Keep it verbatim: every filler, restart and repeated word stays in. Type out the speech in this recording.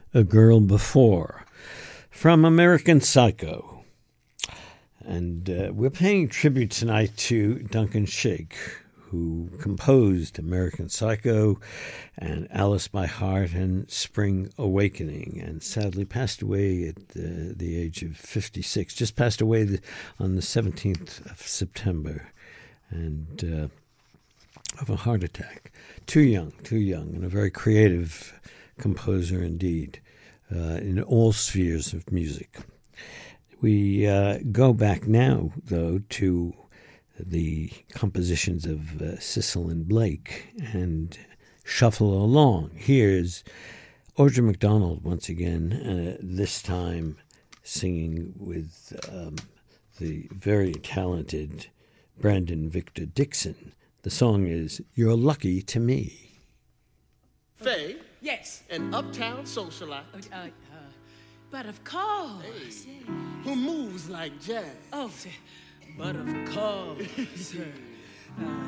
A Girl Before from American Psycho. And uh, we're paying tribute tonight to Duncan Sheik, who composed American Psycho and Alice by Heart and Spring Awakening, and sadly passed away at uh, the age of fifty-six. Just passed away the, on the seventeenth of September, and uh, of a heart attack. Too young, too young, and a very creative composer indeed, uh, in all spheres of music. We uh, go back now, though, to the compositions of uh, Cecil and Blake and shuffle along. Here's Audra McDonald once again, uh, this time singing with um, the very talented Brandon Victor Dixon. The song is You're Lucky to Me. Faye? Yes. An uptown socialite. Uh, uh, uh, but of course. Hey, who moves like jazz. Oh, but of course. uh,